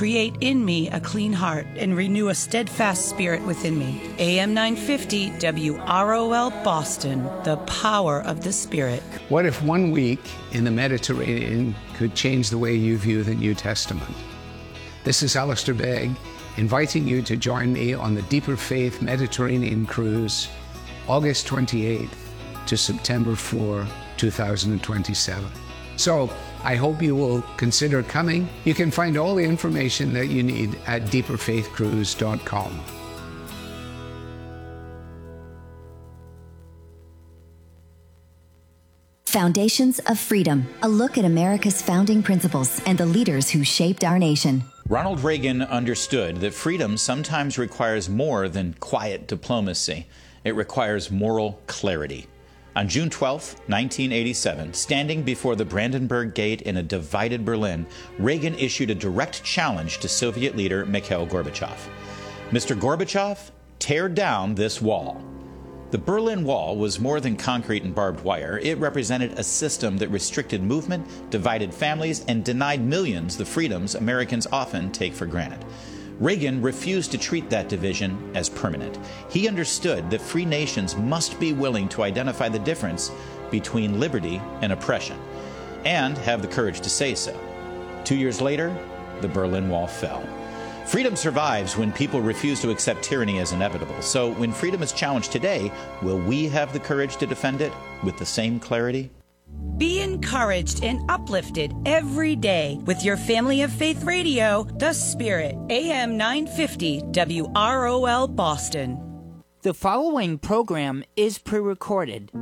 create in me a clean heart and renew a steadfast spirit within me. AM 950 WROL Boston, the power of the Spirit. What if 1 week in the Mediterranean could change the way you view the New Testament? This is Alistair Begg, inviting you to join me on the Deeper Faith Mediterranean Cruise, August 28th to September 4, 2027. So, I hope you will consider coming. You can find all the information that you need at deeperfaithcruise.com. Foundations of Freedom, a look at America's founding principles and the leaders who shaped our nation. Ronald Reagan understood that freedom sometimes requires more than quiet diplomacy. It requires moral clarity. On June 12, 1987, standing before the Brandenburg Gate in a divided Berlin, Reagan issued a direct challenge to Soviet leader Mikhail Gorbachev. Mr. Gorbachev, tear down this wall. The Berlin Wall was more than concrete and barbed wire. It represented a system that restricted movement, divided families, and denied millions the freedoms Americans often take for granted. Reagan refused to treat that division as permanent. He understood that free nations must be willing to identify the difference between liberty and oppression, and have the courage to say so. 2 years later, the Berlin Wall fell. Freedom survives when people refuse to accept tyranny as inevitable. So when freedom is challenged today, will we have the courage to defend it with the same clarity? Be encouraged and uplifted every day with your Family of Faith Radio, The Spirit, AM 950 WROL Boston. The following program is pre-recorded.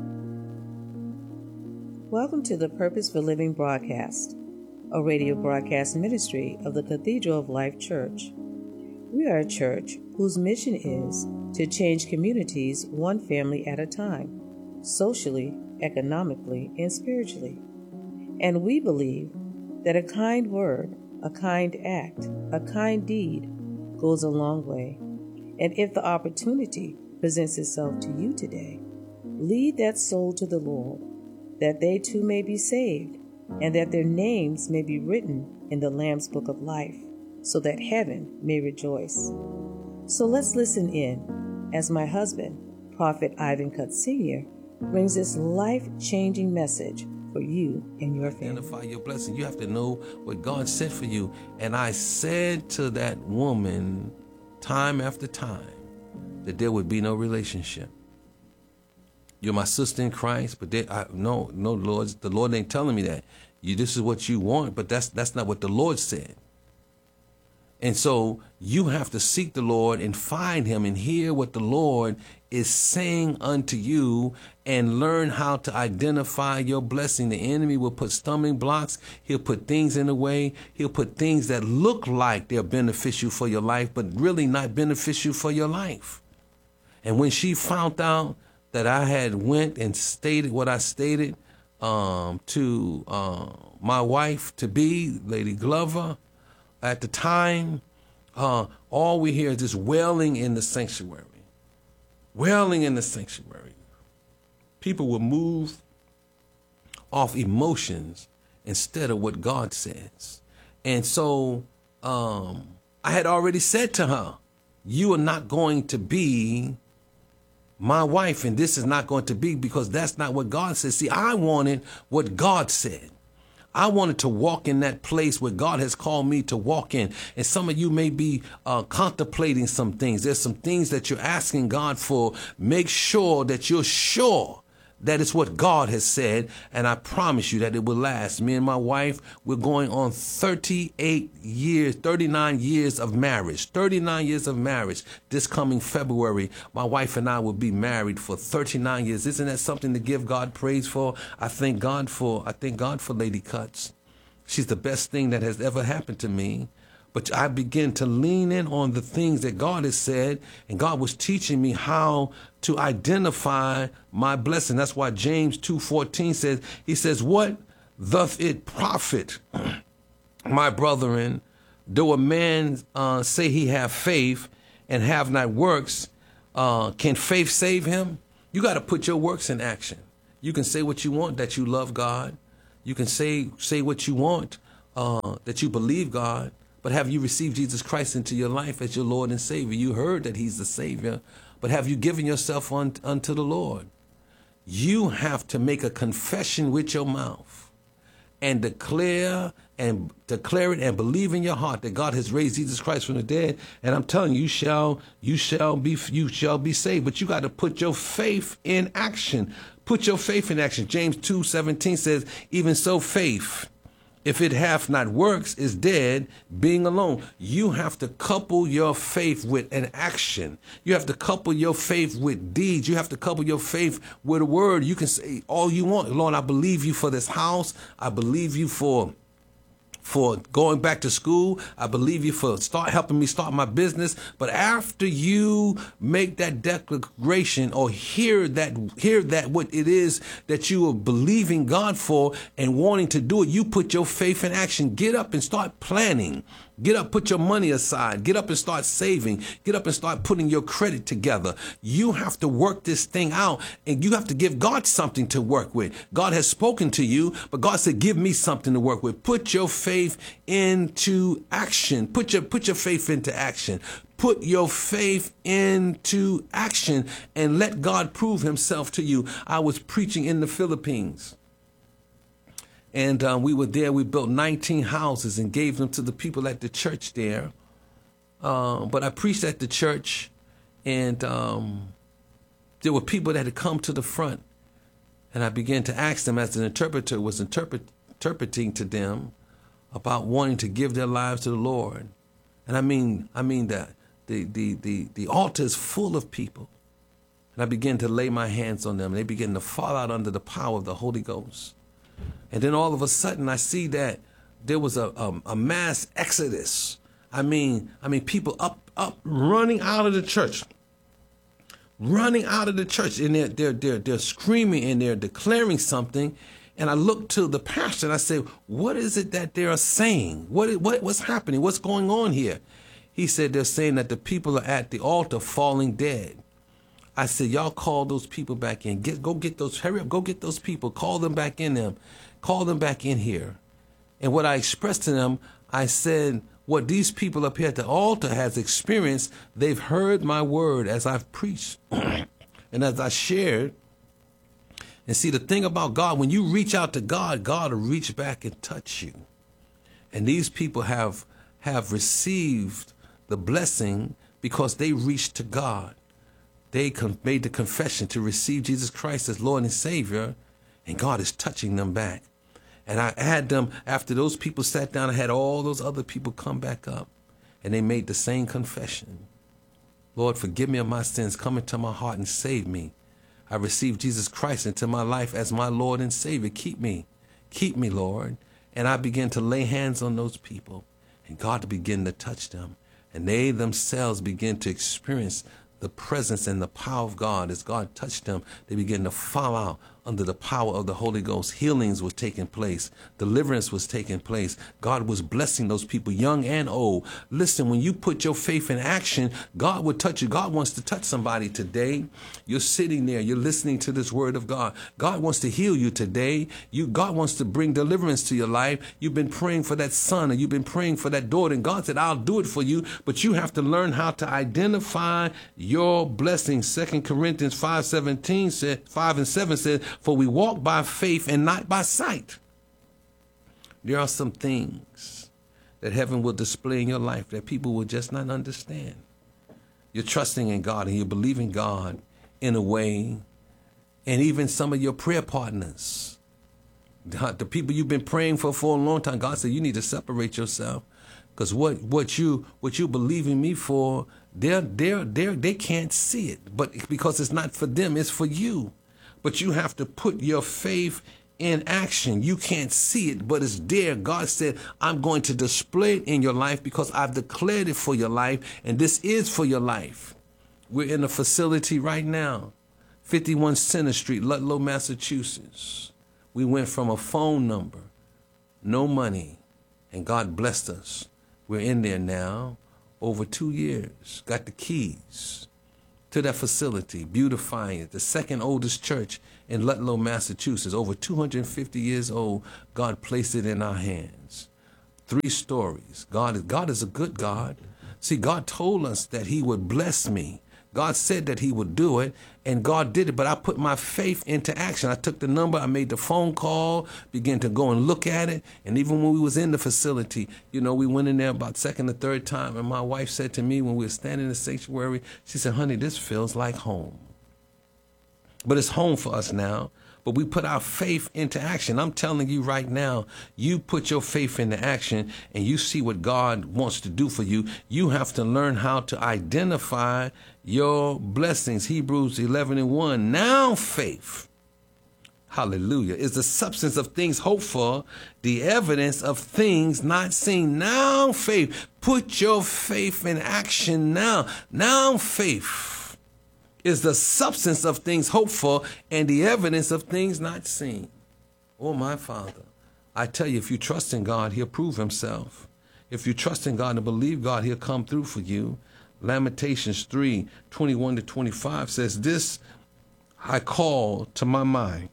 Welcome to the Purpose for Living broadcast, a radio broadcast ministry of the Cathedral of Life Church. We are a church whose mission is to change communities one family at a time, socially, economically, and spiritually. And we believe that a kind word, a kind act, a kind deed goes a long way. And if the opportunity presents itself to you today, lead that soul to the Lord, that they too may be saved, and that their names may be written in the Lamb's Book of Life, so that heaven may rejoice. So let's listen in as my husband, Prophet Ivan Cutt Sr., brings this life-changing message for you and your family. Identify your blessing. You have to know what God said for you. And I said to that woman time after time that there would be no relationship. You're my sister in Christ, but no, Lord, the Lord ain't telling me that. This is what you want, but that's not what the Lord said. And so you have to seek the Lord and find him and hear what the Lord is saying unto you and learn how to identify your blessing. The enemy will put stumbling blocks. He'll put things in the way. He'll put things that look like they're beneficial for your life, but really not beneficial for your life. And when she found out that I had went and stated what I stated to my wife to be, Lady Glover, at the time, all we hear is this wailing in the sanctuary. Wailing in the sanctuary. People will move off emotions instead of what God says. And so I had already said to her, you are not going to be my wife, and this is not going to be, because that's not what God says. See, I wanted what God said. I wanted to walk in that place where God has called me to walk in. And some of you may be contemplating some things. There's some things that you're asking God for. Make sure that you're sure that it's what God has said. And I promise you that it will last. Me and my wife, we're going on 39 years of marriage. 39 years of marriage. This coming February, my wife and I will be married for 39 years. Isn't that something to give God praise for? I thank God for Lady Cutts. She's the best thing that has ever happened to me. But I begin to lean in on the things that God has said, and God was teaching me how to identify my blessing. That's why James 2:14 says, he says, what doth it profit, my brethren, though a man say he have faith and have not works, can faith save him? You got to put your works in action. You can say what you want, that you love God. You can say what you want, that you believe God. But have you received Jesus Christ into your life as your Lord and Savior? You heard that he's the Savior, but have you given yourself unto the Lord? You have to make a confession with your mouth and declare it and believe in your heart that God has raised Jesus Christ from the dead. And I'm telling you, you shall be saved. But you got to put your faith in action. Put your faith in action. James 2:17 says, even so faith, if it hath not works, is dead, being alone. You have to couple your faith with an action. You have to couple your faith with deeds. You have to couple your faith with a word. You can say all you want. Lord, I believe you for this house. I believe you for going back to school. I believe you for helping me start my business. But after you make that declaration or hear that what it is that you are believing God for and wanting to do it, you put your faith in action. Get up and start planning. Get up, put your money aside. Get up and start saving. Get up and start putting your credit together. You have to work this thing out, and you have to give God something to work with. God has spoken to you, but God said, give me something to work with. Put your faith into action. Put your faith into action. Put your faith into action and let God prove himself to you. I was preaching in the Philippines. And we were there. We built 19 houses and gave them to the people at the church there. But I preached at the church, and there were people that had come to the front. And I began to ask them, as an interpreter was interpreting to them, about wanting to give their lives to the Lord. And I mean that the altar is full of people. And I began to lay my hands on them. And they began to fall out under the power of the Holy Ghost. And then all of a sudden, I see that there was a mass exodus. I mean, people up running out of the church, and they're screaming and they're declaring something. And I looked to the pastor and I said, "What is it that they are saying? What's happening? What's going on here?" He said, "They're saying that the people are at the altar falling dead." I said, "Y'all call those people back in. Hurry up, go get those people. Call them back in here." And what I expressed to them, I said, what these people up here at the altar has experienced, they've heard my word as I've preached and as I shared. And see, the thing about God, when you reach out to God, God will reach back and touch you. And these people have received the blessing because they reached to God. They made the confession to receive Jesus Christ as Lord and Savior, and God is touching them back. And I had them, after those people sat down, I had all those other people come back up, and they made the same confession. "Lord, forgive me of my sins. Come into my heart and save me. I received Jesus Christ into my life as my Lord and Savior. Keep me, Lord." And I began to lay hands on those people, and God began to touch them, and they themselves began to experience the presence and the power of God. As God touched them, they began to fall out under the power of the Holy Ghost. Healings was taking place. Deliverance was taking place. God was blessing those people, young and old. Listen, when you put your faith in action, God will touch you. God wants to touch somebody today. You're sitting there. You're listening to this word of God. God wants to heal you today. God wants to bring deliverance to your life. You've been praying for that son, or you've been praying for that daughter, and God said, "I'll do it for you," but you have to learn how to identify your blessings. 2 Corinthians 5:17 said, 5 and 7 said, "For we walk by faith and not by sight." There are some things that heaven will display in your life that people will just not understand. You're trusting in God and you're believing God in a way, and even some of your prayer partners, the people you've been praying for a long time, God said, "You need to separate yourself, because what you believing me for, they can't see it, but because it's not for them, it's for you." But you have to put your faith in action. You can't see it, but it's there. God said, "I'm going to display it in your life because I've declared it for your life, and this is for your life." We're in a facility right now, 51 Center Street, Ludlow, Massachusetts. We went from a phone number, no money, and God blessed us. We're in there now, over 2 years, got the keys to that facility, beautifying it. The second oldest church in Ludlow, Massachusetts, over 250 years old. God placed it in our hands. 3 stories. God is a good God. See, God told us that he would bless me. God said that he would do it, and God did it, but I put my faith into action. I took the number, I made the phone call, began to go and look at it, and even when we was in the facility, we went in there about second or third time, and my wife said to me when we were standing in the sanctuary, she said, honey, this feels like home. But it's home for us now. But we put our faith into action. I'm telling you right now, you put your faith into action and you see what God wants to do for you. You have to learn how to identify your blessings. Hebrews 11:1. Now faith, hallelujah, is the substance of things hoped for, the evidence of things not seen. Now faith, put your faith in action now. Now faith is the substance of things hoped for and the evidence of things not seen. Oh, my Father, I tell you, if you trust in God, he'll prove himself. If you trust in God and believe God, he'll come through for you. Lamentations 3:21-25 says, this I call to my mind,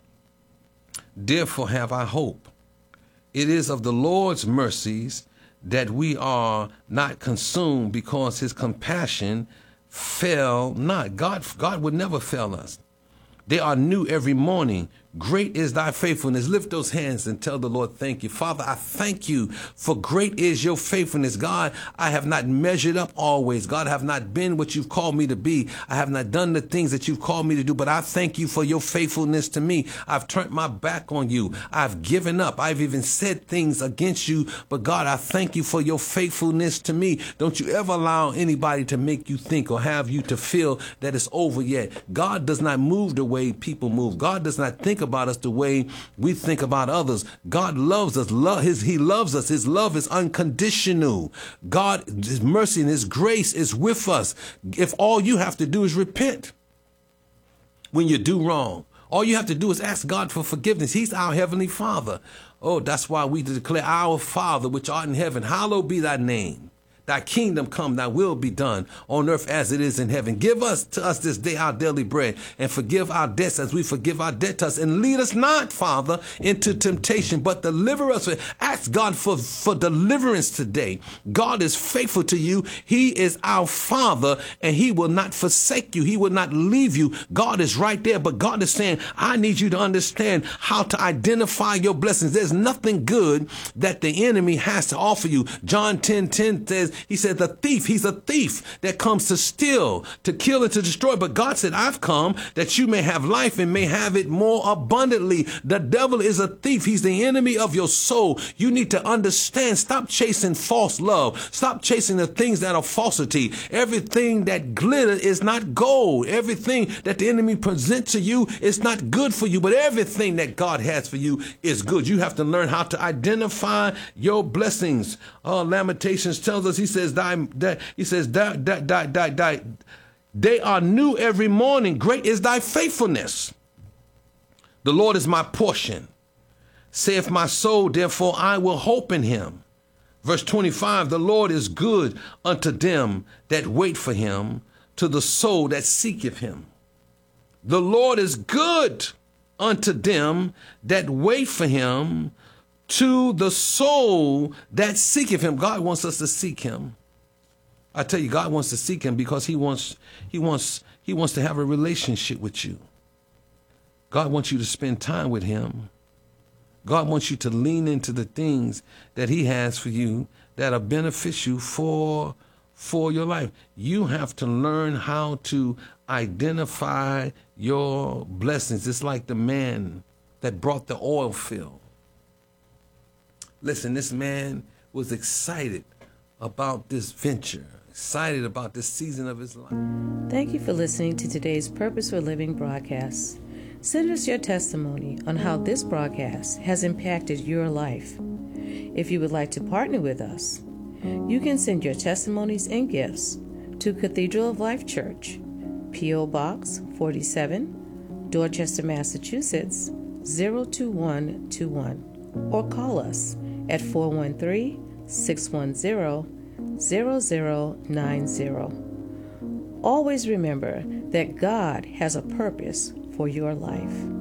therefore have I hope. It is of the Lord's mercies that we are not consumed, because his compassion fail not. God would never fail us. They are new every morning. Great is thy faithfulness. Lift those hands and tell the Lord, thank you. Father, I thank you, for great is your faithfulness. God, I have not measured up always. God, I have not been what you've called me to be. I have not done the things that you've called me to do, but I thank you for your faithfulness to me. I've turned my back on you. I've given up. I've even said things against you, but God, I thank you for your faithfulness to me. Don't you ever allow anybody to make you think or have you to feel that it's over yet. God does not move the way people move. God does not think about us the way we think about others. God loves us. He loves us. His love is unconditional. God, his mercy and his grace is with us. If all you have to do is repent when you do wrong, all you have to do is ask God for forgiveness. He's our heavenly Father. Oh, that's why we declare, our Father which art in heaven, hallowed be thy name. Thy kingdom come, thy will be done on earth as it is in heaven. Give us to us this day our daily bread, and forgive our debts as we forgive our debtors. And lead us not, Father, into temptation, but deliver us. Ask God for deliverance today. God is faithful to you. He is our Father, and he will not forsake you. He will not leave you. God is right there, but God is saying, I need you to understand how to identify your blessings. There's nothing good that the enemy has to offer you. John 10:10 says, he said, he's a thief that comes to steal, to kill, and to destroy. But God said, I've come that you may have life and may have it more abundantly. The devil is a thief. He's the enemy of your soul. You need to understand. Stop chasing false love. Stop chasing the things that are falsity. Everything that glitters is not gold. Everything that the enemy presents to you is not good for you. But everything that God has for you is good. You have to learn how to identify your blessings. Lamentations tells us, he says, they are new every morning. Great is thy faithfulness. The Lord is my portion. Saith my soul, therefore I will hope in him. Verse 25, the Lord is good unto them that wait for him, to the soul that seeketh him. The Lord is good unto them that wait for him, to the soul that seeketh him. God wants us to seek him. I tell you, God wants to seek him because he wants to have a relationship with you. God wants you to spend time with him. God wants you to lean into the things that he has for you that are beneficial for your life. You have to learn how to identify your blessings. It's like the man that brought the oil fill. Listen, this man was excited about this venture, excited about this season of his life. Thank you for listening to today's Purpose for Living broadcast. Send us your testimony on how this broadcast has impacted your life. If you would like to partner with us, you can send your testimonies and gifts to Cathedral of Life Church, P.O. Box 47, Dorchester, Massachusetts 02121, or call us at 413-610-0090. Always remember that God has a purpose for your life.